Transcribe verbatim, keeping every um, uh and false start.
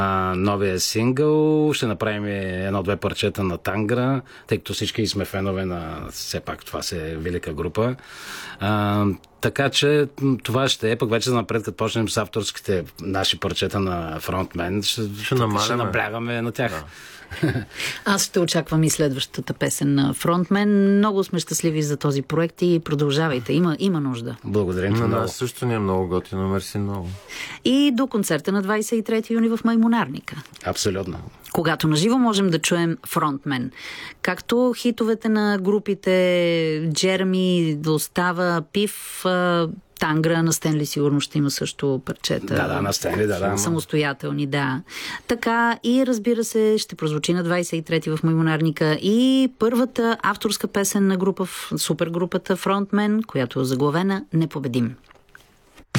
новия сингъл. Ще направим едно-две парчета на Тангра, тъй като всички сме фенове на... Все пак това си е велика група. А, така че това ще е. Пък вече за напред, като почнем с авторските наши парчета на фронтмен, ще, ще, ще наблягаме на тях. Да. Аз ще очаквам и следващата песен на Фронтмен. Много сме щастливи за този проект и продължавайте. Има, има нужда. Благодарим. На нас също ни е много готино. Мерси много. И до концерта на двадесет и трети юни в Маймунарника. Абсолютно. Когато наживо можем да чуем Фронтмен. Както хитовете на групите Джереми, Достава, Пив, Тангра, на Стенли сигурно ще има също парчета. Да, да, на Стенли, да, да. Самостоятелни, да. Така и разбира се, ще прозвучи на двадесет и трети в Маймунарника и първата авторска песен на група, супергрупата Фронтмен, която е заглавена "Непобедим".